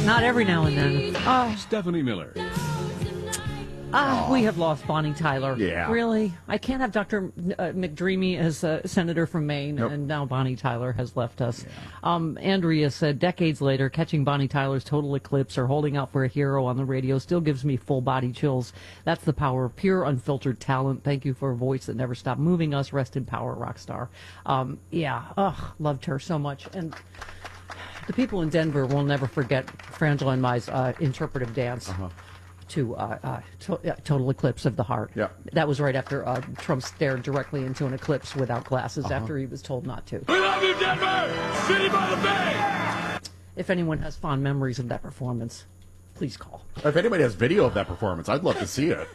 not every now and then. Stephanie Miller. We have lost Bonnie Tyler. Yeah. Really? I can't have Dr. McDreamy as a senator from Maine, Nope. and now Bonnie Tyler has left us. Andrea said, decades later, catching Bonnie Tyler's total eclipse or holding out for a hero on the radio still gives me full-body chills. That's the power of pure, unfiltered talent. Thank you for a voice that never stopped moving us. Rest in power, rock star. Loved her so much. And the people in Denver will never forget Frangela and my interpretive dance. To total eclipse of the heart. Yeah. That was right after Trump stared directly into an eclipse without glasses after he was told not to. We love you, Denver! City by the Bay! If anyone has fond memories of that performance, please call. If anybody has video of that performance, I'd love to see it.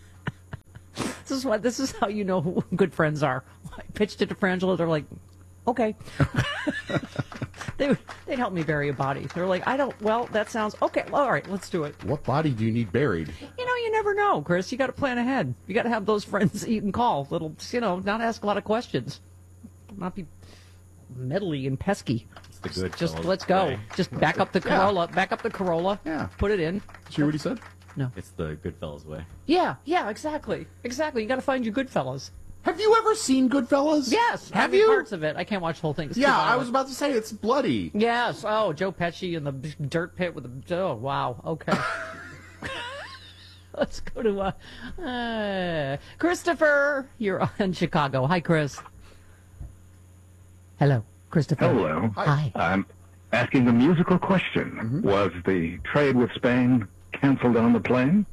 This is how you know who good friends are. I pitched it to Frangela, they're like, okay. They'd help me bury a body. They're like, that sounds, okay, all right, let's do it. What body do you need buried? You never know, Chris. You got to plan ahead. You got to have those friends that you can call. That'll, not ask a lot of questions. Not be meddly and pesky. Just let's go. way. Just back up the Corolla. Back up the Corolla. Yeah. Put it in. Did you hear what he said? No. It's the Goodfellas way. Yeah, exactly. Exactly. You got to find your good fellas. Have you ever seen Goodfellas? Yes. Have I mean, you? Parts of it. I can't watch the whole thing. It's too Yeah, I violent. was about to say it's bloody. Yes. Oh, Joe Pesci in the dirt pit with the. Oh, wow. Okay. Let's go to Christopher. You're in Chicago. Hi, Chris. Hello, Christopher. Hello. Hi. I'm asking a musical question. Was the trade with Spain canceled on the plane?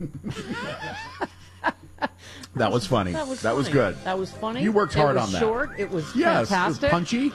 That was funny. That was was funny. good. That was funny. You worked hard it was on that. Short. It was Yes, fantastic. it was punchy.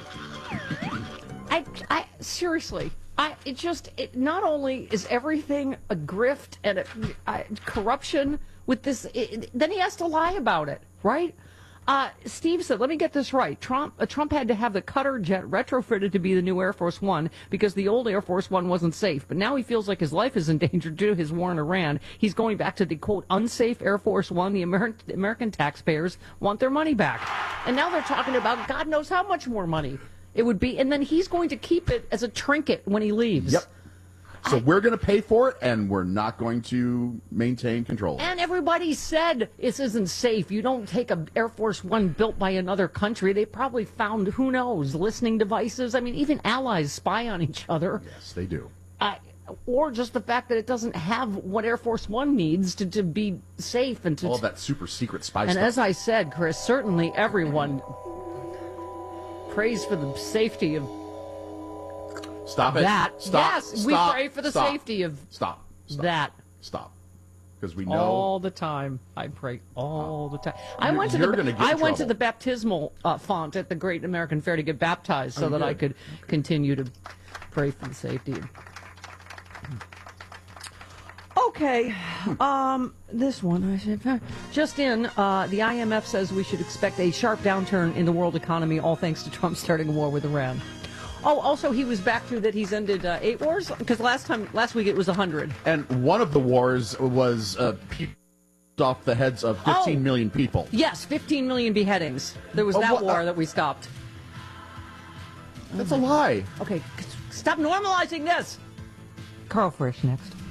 I seriously, not only is everything a grift and corruption with this, then he has to lie about it, right? Steve said, let me get this right. Trump had to have the Qatar jet retrofitted to be the new Air Force One because the old Air Force One wasn't safe. But now he feels like his life is in danger due to his war in Iran. He's going back to the, quote, unsafe Air Force One. The American taxpayers want their money back. And now they're talking about God knows how much more money it would be. And then he's going to keep it as a trinket when he leaves. Yep. So we're going to pay for it, and we're not going to maintain control. And everybody said this isn't safe. You don't take an Air Force One built by another country. They probably found, who knows, listening devices. I mean, even allies spy on each other. Yes, they do. Or just the fact that it doesn't have what Air Force One needs to be safe. And to All that super secret spy And stuff. as I said, Chris, certainly everyone prays for the safety of Stop it. that. Stop. Yes, we Stop. pray for the Stop. safety of Stop. Stop. that. Stop. Because we know. All the time, I pray all the time. I went to You're gonna get in the trouble. baptismal font at the Great American Fair to get baptized, so that I could continue to pray for the safety. Okay, this one just in. The IMF says we should expect a sharp downturn in the world economy, all thanks to Trump starting a war with Iran. Oh, also he was back through that he's ended 8 wars because last week it was 100. And one of the wars was off the heads of 15 million people. Yes, 15 million beheadings. There was that war that we stopped. That's a lie. Okay, stop normalizing this. Carl Frisch next.